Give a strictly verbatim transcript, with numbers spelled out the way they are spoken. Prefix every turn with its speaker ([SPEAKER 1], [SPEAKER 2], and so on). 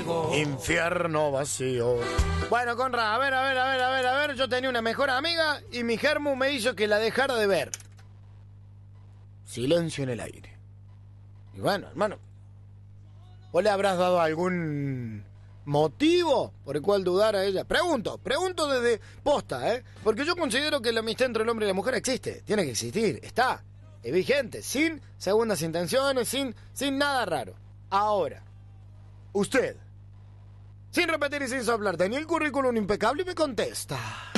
[SPEAKER 1] contigo.
[SPEAKER 2] Infierno vacío. Bueno, Conrad, a ver, a ver, a ver, a ver, a ver. Yo tenía una mejor amiga y mi germu me hizo que la dejara de ver. Silencio en el aire. Y bueno, hermano, ¿vos le habrás dado algún motivo por el cual dudar a ella? Pregunto, pregunto desde posta, ¿eh? Porque yo considero que la amistad entre el hombre y la mujer existe. Tiene que existir, está, es vigente, sin segundas intenciones, sin, sin nada raro. Ahora, usted, sin repetir y sin soplar, tenía el currículum impecable y me contesta.